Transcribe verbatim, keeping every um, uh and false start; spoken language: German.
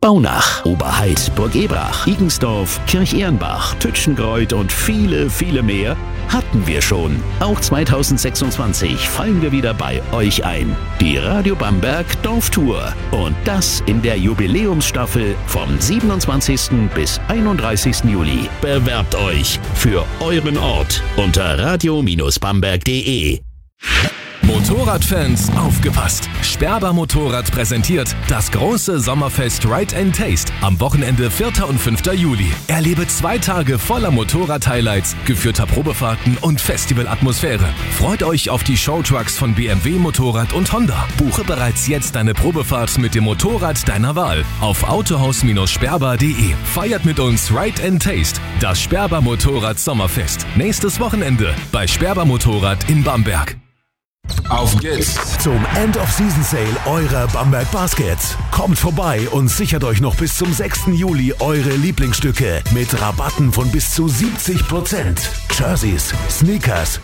Baunach, Oberheid, Burg Ebrach, Igensdorf, Kirchehrenbach, Tütschenkreuth und viele, viele mehr hatten wir schon. Auch zweitausendsechsundzwanzig fallen wir wieder bei euch ein. Die Radio Bamberg Dorftour. Und das in der Jubiläumsstaffel vom siebenundzwanzigsten bis einunddreißigsten Juli. Bewerbt euch für euren Ort unter radio Bindestrich bamberg punkt de. Motorradfans, aufgepasst! Sperber Motorrad präsentiert das große Sommerfest Ride and Taste am Wochenende vierten und fünften Juli. Erlebe zwei Tage voller Motorrad-Highlights, geführter Probefahrten und Festivalatmosphäre. Freut euch auf die Showtrucks von B M W Motorrad und Honda. Buche bereits jetzt deine Probefahrt mit dem Motorrad deiner Wahl auf autohaus Bindestrich sperber punkt de. Feiert mit uns Ride and Taste, das Sperber Motorrad Sommerfest. Nächstes Wochenende bei Sperber Motorrad in Bamberg. Auf geht's zum End-of-Season-Sale eurer Bamberg Baskets. Kommt vorbei und sichert euch noch bis zum sechsten Juli eure Lieblingsstücke mit Rabatten von bis zu siebzig Prozent. Jerseys, Sneakers,